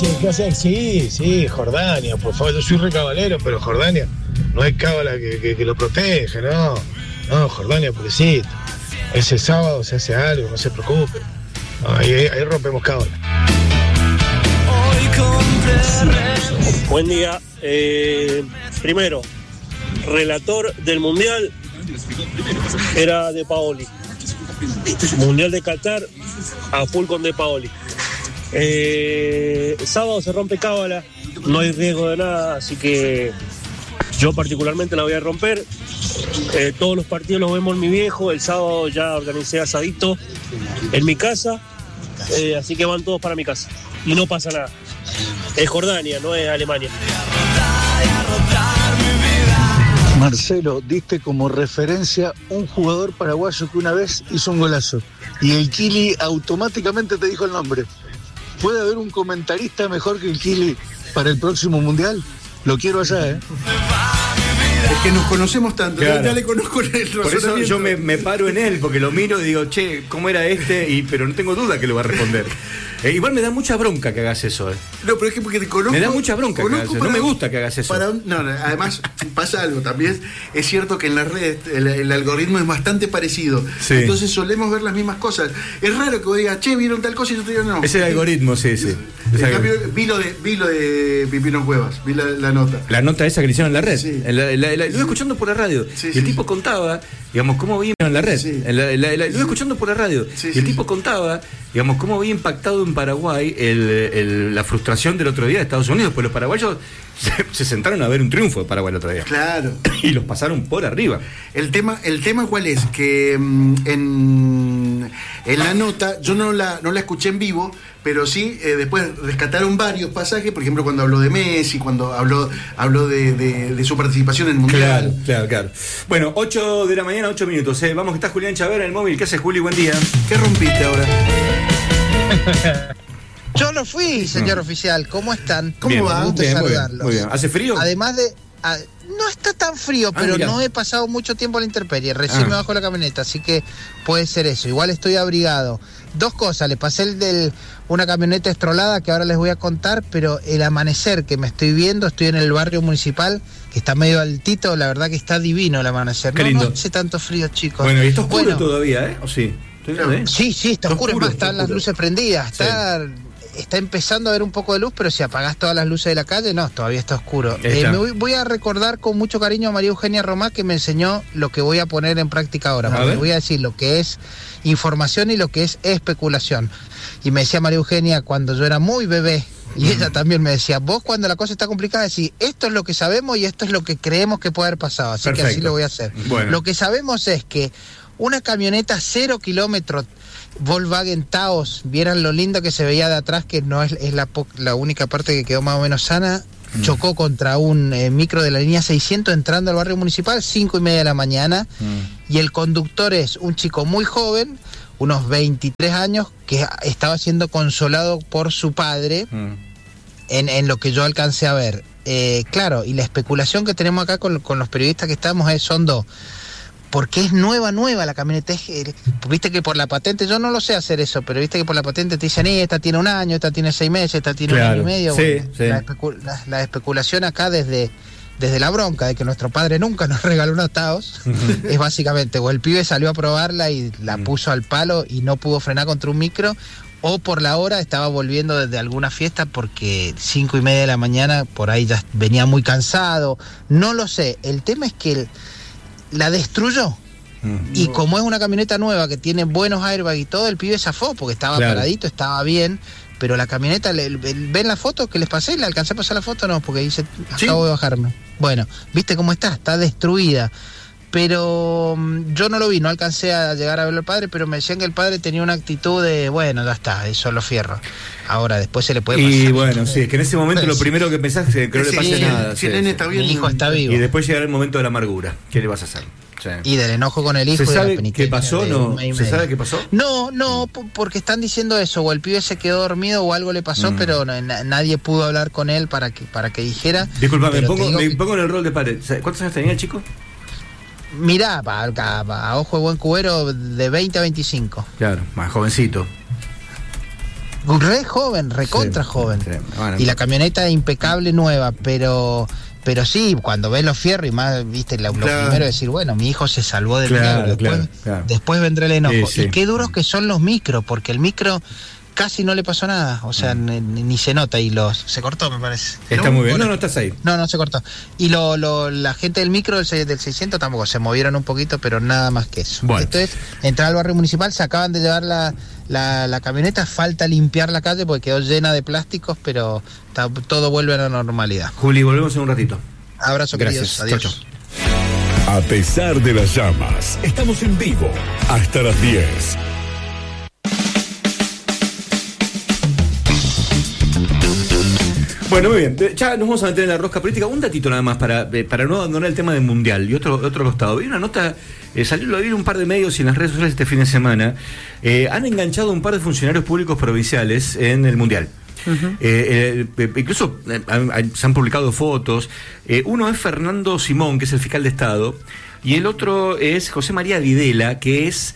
Sí, Jordania, por favor, yo soy re cabalero, pero Jordania, no hay cábala que lo protege, no, Jordania, pobrecito. Ese sábado se hace algo, no se preocupe. No, ahí rompemos cábala. Buen día. Primero, relator del Mundial era De Paoli. Mundial de Qatar, a full con De Paoli. Sábado se rompe cábala, no hay riesgo de nada, así que yo particularmente la voy a romper. Todos los partidos los vemos en mi viejo. El sábado ya organicé asadito en mi casa, así que van todos para mi casa y no pasa nada. Es Jordania, no es Alemania. Marcelo, diste como referencia un jugador paraguayo que una vez hizo un golazo y el Kili automáticamente te dijo el nombre. ¿Puede haber un comentarista mejor que el Kili para el próximo Mundial? Lo quiero allá, ¿eh? Es que nos conocemos tanto, claro. Ya le conozco el razonamiento. Por eso yo me paro en él, porque lo miro y digo, che, ¿cómo era este? Pero no tengo duda que lo va a responder. Igual me da mucha bronca que hagas eso. No, pero es que porque te conozco. Me da mucha bronca que hagas eso. No me gusta que hagas eso. Además, pasa algo también. Es cierto que en las redes el algoritmo es bastante parecido. Sí. Entonces solemos ver las mismas cosas. Es raro que vos digas, che, vieron tal cosa y yo te digo no. Es el algoritmo, sí. En cambio, vi lo de Pipino Cuevas, vi la nota. La nota esa que le hicieron en la red. Sí. Lo iba escuchando por la radio. Sí, y el tipo contaba, digamos, cómo había en la red. Sí. Lo iba escuchando por la radio. Sí, y el tipo contaba, digamos, cómo había impactado en Paraguay la frustración del otro día de Estados Unidos. Pues los paraguayos se sentaron a ver un triunfo de Paraguay el otro día. Claro. Y los pasaron por arriba. El tema ¿cuál es? Que en la nota, yo no la escuché en vivo, pero sí, después rescataron varios pasajes, por ejemplo, cuando habló de Messi, cuando habló de su participación en el Mundial. Claro. Bueno, 8 de la mañana, 8 minutos. Vamos, que está Julián Chavera en el móvil. ¿Qué hace, Juli? Buen día. ¿Qué rompiste ahora? Yo no fui, señor oficial. ¿Cómo están? ¿Cómo va? Me gusta saludarlos. Muy bien. ¿Hace frío? Además de... no está tan frío, pero no he pasado mucho tiempo en la intemperie. Recién me bajo la camioneta, así que puede ser eso. Igual estoy abrigado. Dos cosas, le pasé una camioneta estrolada que ahora les voy a contar, pero el amanecer que me estoy viendo, estoy en el barrio municipal, que está medio altito, la verdad que está divino el amanecer. Qué lindo. No hace tanto frío, chicos. Bueno, y está oscuro todavía, ¿eh? ¿O sí? Sí, está oscuro, es más, están las luces prendidas, está empezando a haber un poco de luz, pero si apagás todas las luces de la calle, no, todavía está oscuro. Voy a recordar con mucho cariño a María Eugenia Romá, que me enseñó lo que voy a poner en práctica ahora. Voy a decir lo que es información y lo que es especulación. Y me decía María Eugenia cuando yo era muy bebé, y ella también me decía, vos cuando la cosa está complicada decís, esto es lo que sabemos y esto es lo que creemos que puede haber pasado, así que así lo voy a hacer. Bueno. Lo que sabemos es que una camioneta 0 kilómetros Volkswagen Taos, vieran lo lindo que se veía de atrás, que no es la única parte que quedó más o menos sana, chocó contra un micro de la línea 600 entrando al barrio municipal, 5:30 de la mañana, y el conductor es un chico muy joven, unos 23 años, que estaba siendo consolado por su padre, en lo que yo alcancé a ver. Claro, y la especulación que tenemos acá con los periodistas que estamos son dos. Porque es nueva la camioneta. Viste que por la patente, yo no lo sé hacer eso, pero viste que por la patente te dicen, esta tiene 1 año, esta tiene 6 meses, esta tiene 1 año y medio. Sí, bueno, la especulación acá desde la bronca de que nuestro padre nunca nos regaló unos Taos, es básicamente, o el pibe salió a probarla y la puso al palo y no pudo frenar contra un micro, o por la hora estaba volviendo desde alguna fiesta porque 5:30 de la mañana, por ahí ya venía muy cansado. No lo sé. El tema es que la destruyó. Y como es una camioneta nueva que tiene buenos airbags y todo, el pibe zafó porque estaba paradito, estaba bien, pero la camioneta, ¿ven la foto que les pasé? ¿Le alcancé a pasar la foto? No, porque dice, acabo de bajarme. Bueno, ¿viste cómo está destruida? Pero yo no lo vi, no alcancé a llegar a verlo al padre, pero me decían que el padre tenía una actitud de, bueno, ya está, eso lo fierro. Ahora, después se le puede pasar. Y bueno, sí, es que en ese momento lo primero que pensás es que no le pase nada. Si el nene está bien, mi hijo está vivo. Y después llegará el momento de la amargura. ¿Qué le vas a hacer? Sí. Y del enojo con el hijo. ¿Se sabe qué pasó? ¿No? ¿Se sabe qué pasó? No, porque están diciendo eso, o el pibe se quedó dormido o algo le pasó, pero nadie pudo hablar con él para que dijera. Disculpa, me pongo en el rol de padre. ¿Cuántos años tenía el chico? Mirá, a ojo de buen cubero, de 20 a 25. Claro, más jovencito. Re joven, recontra joven. Bueno, y la camioneta impecable, nueva, pero sí, cuando ves los fierros y más, viste, lo primero es decir, bueno, mi hijo se salvó del miedo, después vendrá el enojo. Sí. Y qué duros que son los micros, porque el micro casi no le pasó nada, o sea, ni se nota, y se cortó, me parece. Está muy bien. No estás ahí. No se cortó. Y la gente del micro del 600 tampoco, se movieron un poquito, pero nada más que eso. Bueno. Esto es entrar al barrio municipal, se acaban de llevar la camioneta, falta limpiar la calle porque quedó llena de plásticos, pero todo vuelve a la normalidad. Juli, volvemos en un ratito. Abrazo, gracias. Queridos. Adiós. Chau. A pesar de las llamas, estamos en vivo hasta las 10. Bueno, muy bien, ya nos vamos a meter en la rosca política. Un datito nada más para no abandonar el tema del Mundial. Y otro costado. Vi una nota, lo vi en un par de medios y en las redes sociales este fin de semana. Han enganchado un par de funcionarios públicos provinciales en el Mundial. Incluso se han publicado fotos. Uno es Fernando Simón, que es el fiscal de Estado, y el otro es José María Videla, que es...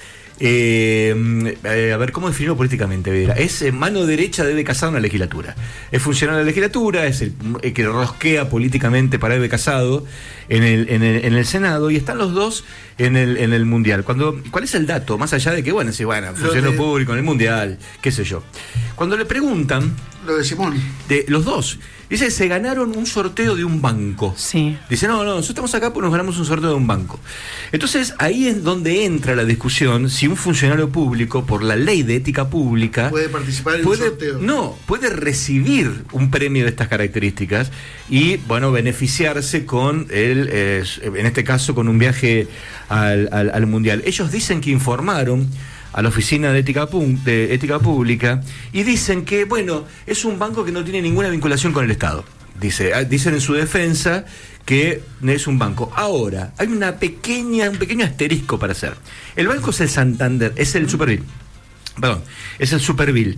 a ver, ¿cómo definirlo políticamente, Videla? Es mano derecha de Eve Casado en la legislatura. Es funcionario de la legislatura, es el que rosquea políticamente para Eve Casado en el Senado, y están los dos en el Mundial. ¿Cuál es el dato? Más allá de que, funcionario público en el Mundial, qué sé yo. Cuando le preguntan... Lo de Simón. De los dos. Dice, se ganaron un sorteo de un banco. Sí. Dice, no, nosotros estamos acá porque nos ganamos un sorteo de un banco. Entonces, ahí es donde entra la discusión si un funcionario público, por la ley de ética pública... Puede participar en un sorteo. No, puede recibir un premio de estas características y, beneficiarse con en este caso, con un viaje al Mundial. Ellos dicen que informaron a la Oficina de Ética Pública y dicen que, es un banco que no tiene ninguna vinculación con el Estado. Dicen en su defensa que es un banco. Ahora, hay un pequeño asterisco para hacer. El banco es el Santander, es el Superville. Perdón, es el Superville.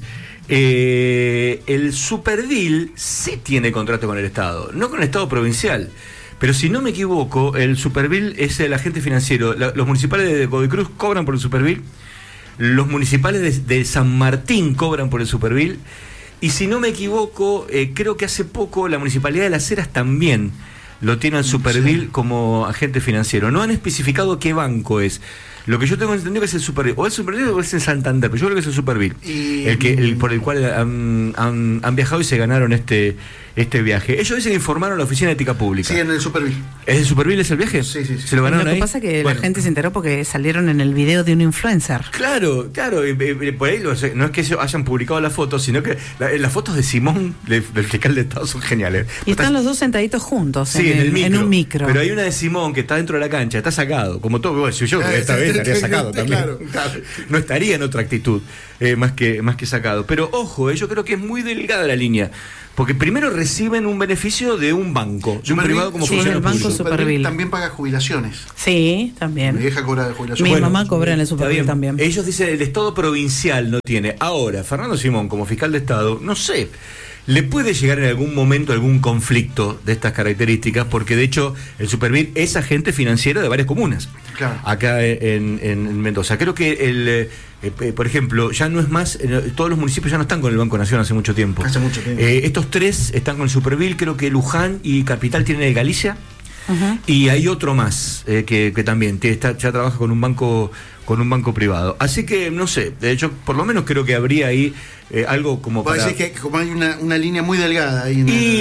El Superville sí tiene contrato con el Estado, no con el Estado provincial. Pero si no me equivoco, el Superville es el agente financiero. Los municipales de Godoy Cruz cobran por el Superville. Los municipales de San Martín cobran por el Superville. Y si no me equivoco, creo que hace poco la Municipalidad de Las Heras también lo tiene al Superville como agente financiero. No han especificado qué banco es. Lo que yo tengo entendido que es el Superville. O el Superville o es el Santander, pero yo creo que es el Superville. Por el cual han viajado y se ganaron este viaje. Ellos dicen que informaron a la Oficina de Ética Pública. Sí, en el Superville. ¿Es el Superville es el viaje? Sí. ¿Se lo ganaron ahí? Lo que pasa es que la gente se enteró porque salieron en el video de un influencer. Claro. Por ahí no es que ellos hayan publicado las fotos, sino que las fotos de Simón, del fiscal de Estado, son geniales. Y están los dos sentaditos juntos en un micro. Pero hay una de Simón que está dentro de la cancha, está sacado, como todo. Yo esta vez estaría sacado también. Claro. No estaría en otra actitud, más que sacado. Pero ojo, yo creo que es muy delgada la línea. Porque primero reciben un beneficio de un banco, de un privado como funcionario público. Superville también paga jubilaciones. Sí, también. Mi vieja cobra de jubilación. Mi mamá cobra en el Superville también. Ellos dicen el Estado provincial no tiene. Ahora, Fernando Simón, como fiscal de Estado, no sé, le puede llegar en algún momento algún conflicto de estas características, porque de hecho el Superville es agente financiero de varias comunas. Claro. Acá en Mendoza. Creo que por ejemplo, ya no es más, todos los municipios ya no están con el Banco Nación hace mucho tiempo. Estos tres están con el Superville, creo que Luján y Capital tienen el Galicia. Uh-huh. Y hay otro más que también ya trabaja con un banco privado. Así que no sé, de hecho por lo menos creo que habría ahí algo como para... Decir que como hay una línea muy delgada ahí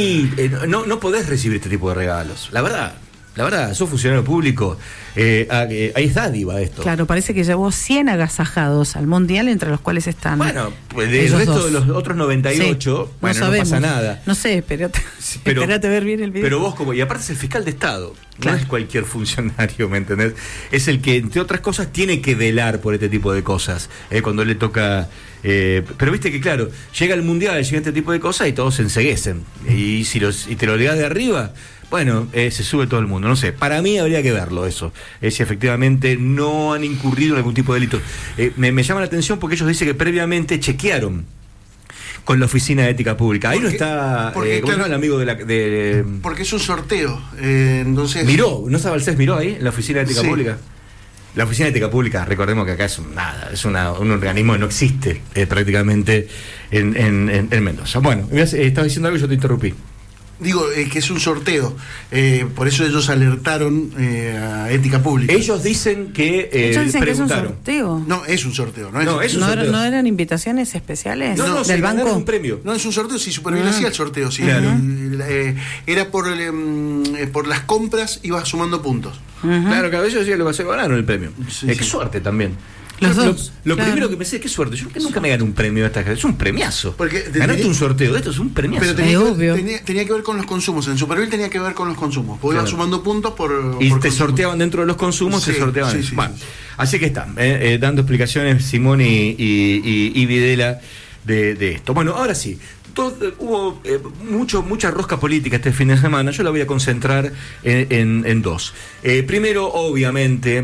no podés recibir este tipo de regalos, la verdad, sos funcionario público, ahí es dádiva esto. Claro, parece que llevó 100 agasajados al Mundial, entre los cuales están... Bueno, pues del resto de los otros 98, sí, no pasa nada. No sé, espérate ver bien el video. Pero vos y aparte es el fiscal de Estado, claro. No es cualquier funcionario, ¿me entendés? Es el que, entre otras cosas, tiene que velar por este tipo de cosas, cuando le toca... pero viste que, claro, llega el Mundial, llega este tipo de cosas y todos se enceguecen. Y si te lo legas de arriba... Bueno, se sube todo el mundo, no sé, para mí habría que verlo eso, si efectivamente no han incurrido en algún tipo de delito. Me llama la atención porque ellos dicen que previamente chequearon con la Oficina de Ética Pública. Ahí no está, ¿cómo se llama el amigo de porque es un sorteo, entonces... Miró, ¿no estaba el CES Miró ahí, en la Oficina de Ética Pública? La Oficina de Ética Pública, recordemos que acá es nada, es un organismo que no existe prácticamente en Mendoza. Bueno, estabas diciendo algo y yo te interrumpí. Digo, que es un sorteo, por eso ellos alertaron a Ética Pública. Ellos dicen que que es un sorteo. No, es un sorteo. ¿No eran invitaciones especiales del banco? Un premio. No, es un sorteo, sí, Superville hacía el sorteo, sí. Claro. Era por las compras, iba sumando puntos. Claro, que a veces decía lo que se ganaron el premio. Sí, Qué suerte también. Los dos. Lo primero que pensé, qué suerte. Yo nunca me gané un premio de esta gente. Es un premiazo. Ganaste un sorteo de esto, es un premiazo. Pero tenía que ver con los consumos. En Superville tenía que ver con los consumos. Porque iba sumando puntos y por te consumo. Sorteaban dentro de los consumos, Sí, te sorteaban. sí. Bueno, así que están dando explicaciones Simón y Videla de esto. Bueno, ahora sí. Hubo mucha rosca política este fin de semana. Yo la voy a concentrar en dos. Primero, obviamente,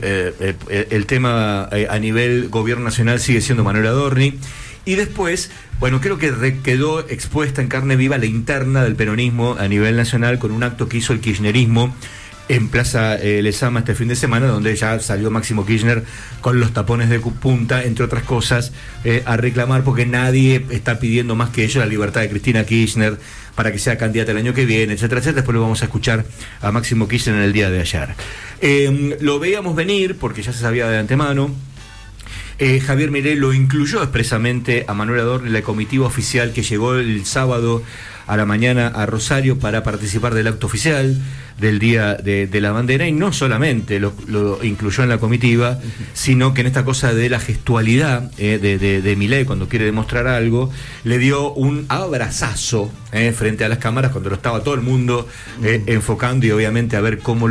el tema a nivel gobierno nacional sigue siendo Manuel Adorni. Y después, bueno, creo que quedó expuesta en carne viva la interna del peronismo a nivel nacional con un acto que hizo el kirchnerismo en Plaza Lezama este fin de semana, donde ya salió Máximo Kirchner con los tapones de punta, entre otras cosas, a reclamar, porque nadie está pidiendo más que ellos la libertad de Cristina Kirchner para que sea candidata el año que viene, etcétera, etcétera. Después lo vamos a escuchar a Máximo Kirchner en el día de ayer. Lo veíamos venir, porque ya se sabía de antemano. Javier Milei lo incluyó expresamente a Manuel Adorni en la comitiva oficial que llegó el sábado a la mañana a Rosario para participar del acto oficial del Día de la Bandera, y no solamente lo incluyó en la comitiva, sino que en esta cosa de la gestualidad de Milei, cuando quiere demostrar algo, le dio un abrazazo frente a las cámaras cuando lo estaba todo el mundo enfocando, y obviamente a ver cómo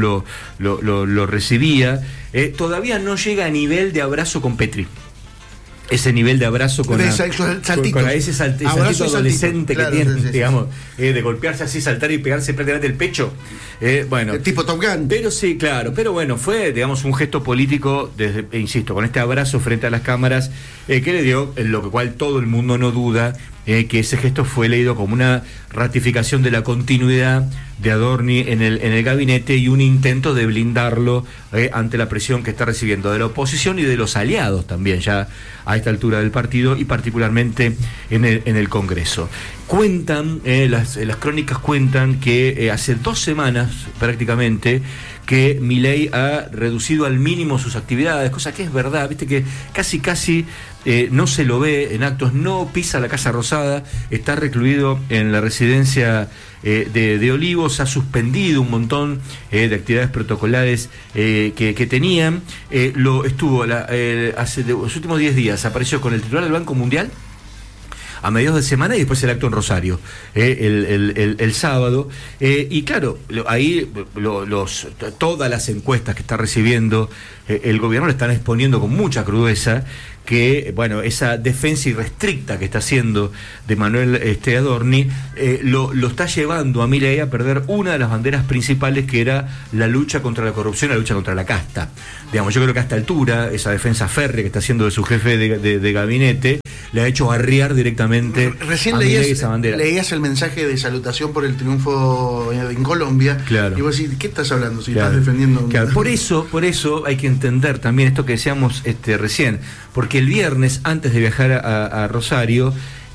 lo recibía. Todavía no llega a nivel de abrazo con Petri. Ese nivel de abrazo con ese saltito adolescente que tiene, sí, digamos, de golpearse así, saltar y pegarse prácticamente el pecho. Bueno, el tipo Top Gun. Pero sí, claro, pero bueno, fue, digamos, un gesto político, insisto, con este abrazo frente a las cámaras, que le dio, en lo cual todo el mundo no duda, que ese gesto fue leído como una ratificación de la continuidad de Adorni en el gabinete y un intento de blindarlo ante la presión que está recibiendo de la oposición y de los aliados también ya a esta altura del partido, y particularmente en el Congreso. Cuentan, las crónicas cuentan que hace 2 semanas prácticamente que Milei ha reducido al mínimo sus actividades, cosa que es verdad, viste que casi no se lo ve en actos, no pisa la Casa Rosada, está recluido en la residencia de Olivos, ha suspendido un montón de actividades protocolares que tenían. Estuvo hace los últimos 10 días, apareció con el titular del Banco Mundial a mediados de semana, y después el acto en Rosario el sábado, y claro, ahí todas las encuestas que está recibiendo el gobierno le están exponiendo con mucha crudeza que, bueno, esa defensa irrestricta que está haciendo de Manuel Adorni lo está llevando a Milei a perder una de las banderas principales, que era la lucha contra la corrupción, la lucha contra la casta. Digamos, yo creo que a esta altura esa defensa férrea que está haciendo de su jefe de gabinete le ha hecho arriar directamente recién a Milei esa bandera. Leías el mensaje de salutación por el triunfo en Colombia, claro. Y vos decís, ¿qué estás hablando? Si estás defendiendo... Claro. Por eso hay que entender también esto que decíamos recién, porque el viernes, antes de viajar a Rosario,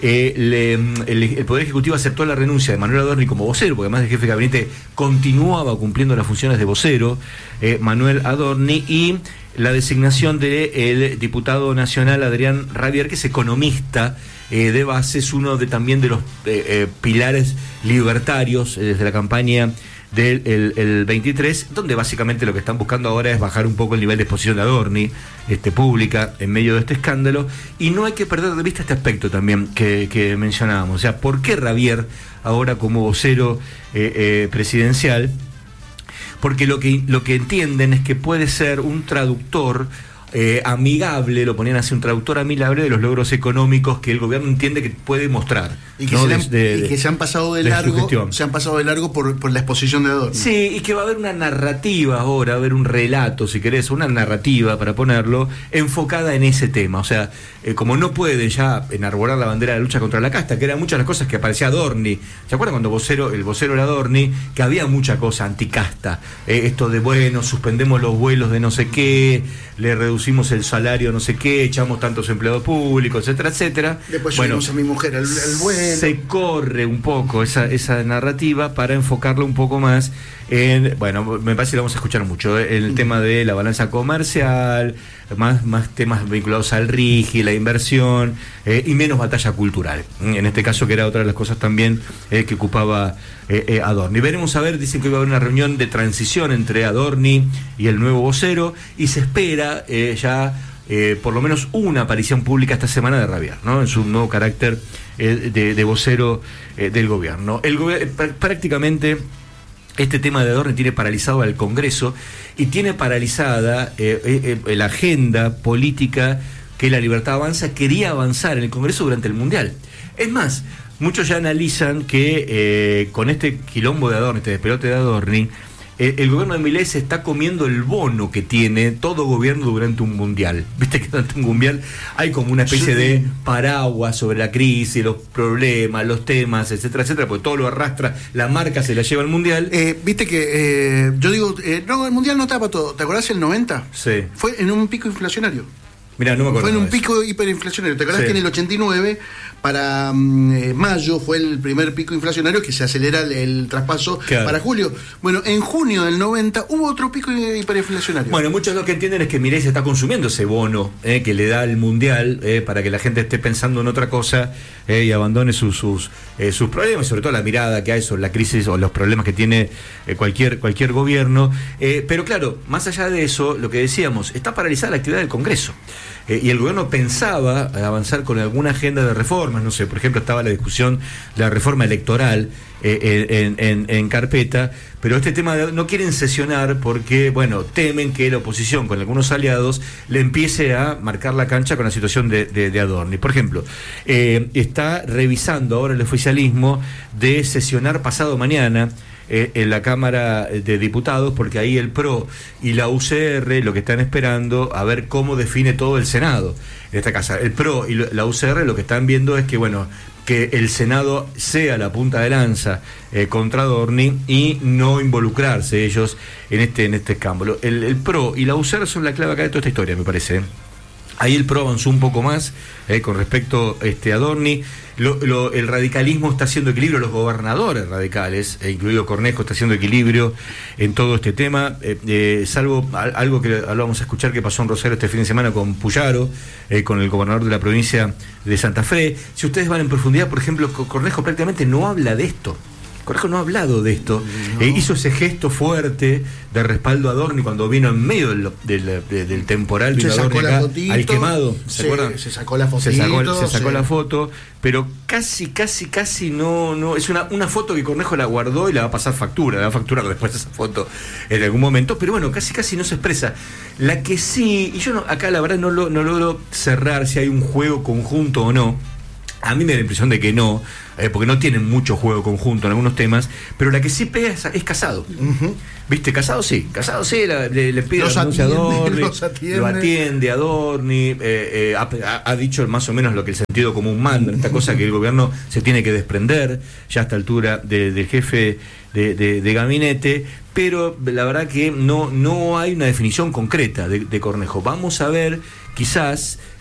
el Poder Ejecutivo aceptó la renuncia de Manuel Adorni como vocero, porque además de jefe de gabinete continuaba cumpliendo las funciones de vocero, Manuel Adorni, y la designación del diputado nacional Adrián Rabier, que es economista de base, es uno también de los pilares libertarios desde la campaña del 23, donde básicamente lo que están buscando ahora es bajar un poco el nivel de exposición de Adorni pública en medio de este escándalo. Y no hay que perder de vista este aspecto también que mencionábamos, o sea, ¿por qué Rabier ahora como vocero presidencial? Porque lo que entienden es que puede ser un traductor amigable, lo ponían así, un traductor amigable de los logros económicos que el gobierno entiende que puede mostrar. Y que, se han pasado de largo por la exposición de Adorni. Sí, y que va a haber una narrativa ahora, va a haber un relato, si querés, una narrativa, para ponerlo, enfocada en ese tema. O sea, como no pueden ya enarbolar la bandera de la lucha contra la casta, que eran muchas las cosas que aparecía Adorni. ¿Se acuerdan cuando el vocero era Adorni? Que había mucha cosa anticasta. Esto de, bueno, suspendemos los vuelos de no sé qué, le reducimos el salario no sé qué, echamos tantos empleados públicos, etcétera, etcétera. Después subimos a mi mujer el vuelo. Se corre un poco esa narrativa para enfocarlo un poco más en, bueno, me parece que lo vamos a escuchar mucho, el tema de la balanza comercial, más temas vinculados al RIGI, la inversión, y menos batalla cultural. En este caso, que era otra de las cosas también que ocupaba Adorni. Veremos a ver, dicen que va a haber una reunión de transición entre Adorni y el nuevo vocero, y se espera por lo menos una aparición pública esta semana de Rabiar, ¿no? En su nuevo carácter de vocero del gobierno. Prácticamente este tema de Adorni tiene paralizado al Congreso y tiene paralizada la agenda política que La Libertad Avanza quería avanzar en el Congreso durante el Mundial. Es más, muchos ya analizan que con este quilombo de Adorni, este despelote de Adorni, el gobierno de Milei se está comiendo el bono que tiene todo gobierno durante un mundial. Viste que durante un mundial hay como una especie de paraguas sobre la crisis, los problemas, los temas, etcétera, etcétera, porque todo lo arrastra, la marca se la lleva al mundial. Viste que yo digo, no, el mundial no tapa todo. ¿Te acordás el 90? Sí. Fue en un pico inflacionario. Mirá, no me acuerdo. Fue en un pico hiperinflacionario. ¿Te acordás que en el 89, para mayo, fue el primer pico inflacionario que se acelera el traspaso para julio? Bueno, en junio del 90 hubo otro pico hiperinflacionario. Bueno, muchos lo que entienden es que Milei se está consumiendo ese bono que le da el Mundial para que la gente esté pensando en otra cosa y abandone sus problemas, sobre todo la mirada que hay sobre la crisis o los problemas que tiene cualquier gobierno. Pero claro, más allá de eso, lo que decíamos, está paralizada la actividad del Congreso. Y el gobierno pensaba avanzar con alguna agenda de reformas, no sé, por ejemplo estaba la discusión de la reforma electoral en carpeta, pero este tema no quieren sesionar porque, bueno, temen que la oposición con algunos aliados le empiece a marcar la cancha con la situación de Adorni. Por ejemplo, está revisando ahora el oficialismo de sesionar pasado mañana en la Cámara de Diputados, porque ahí el PRO y la UCR lo que están esperando a ver cómo define todo el Senado. En esta casa, el PRO y la UCR lo que están viendo es que, bueno, que el Senado sea la punta de lanza contra Adorni y no involucrarse ellos en este escándalo. El PRO y la UCR son la clave acá de toda esta historia, me parece. Ahí el PRO avanzó un poco más con respecto a Adorni. El radicalismo está haciendo equilibrio, los gobernadores radicales, incluido Cornejo, está haciendo equilibrio en todo este tema, salvo algo que vamos a escuchar que pasó en Rosario este fin de semana con Puyaro, con el gobernador de la provincia de Santa Fe. Si ustedes van en profundidad, por ejemplo, Cornejo prácticamente no habla de esto. Cornejo no ha hablado de esto. No. Hizo ese gesto fuerte de respaldo a Adorni cuando vino en medio del temporal, vino Adorni acá, fotito, al quemado. ¿Se acuerdan? Se sacó la fotito. Se sacó la foto, pero casi no. Es una foto que Cornejo la guardó y la va a pasar factura, la va a facturar después de esa foto en algún momento, pero bueno, casi no se expresa. La que sí, y yo acá la verdad no logro cerrar si hay un juego conjunto o no. A mí me da la impresión de que no, porque no tienen mucho juego conjunto en algunos temas, pero la que sí pega es Casado. Uh-huh. ¿Viste? Casado sí, le pide la renuncia a Adorni, lo atiende a Adorni, ha dicho más o menos lo que el sentido común manda, esta cosa que el gobierno se tiene que desprender ya a esta altura del jefe de gabinete, pero la verdad que no hay una definición concreta de Cornejo. Vamos a ver, quizás